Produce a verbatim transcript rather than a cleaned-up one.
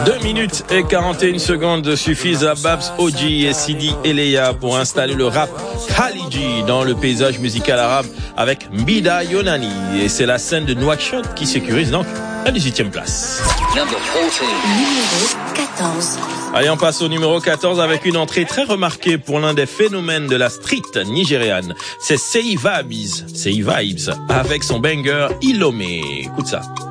deux minutes et quarante et une secondes suffisent à Babs Oji et Sidi Eleya pour installer le rap Khaliji dans le paysage musical arabe avec Mbida Yonani. Et c'est la scène de Nouakchott qui sécurise donc la dix-huitième place. Numéro quatorze. Allez, on passe au numéro quatorze avec une entrée très remarquée pour l'un des phénomènes de la street nigériane. C'est Sei Vibes, Sei Vibes avec son banger Ilomé. Écoute ça.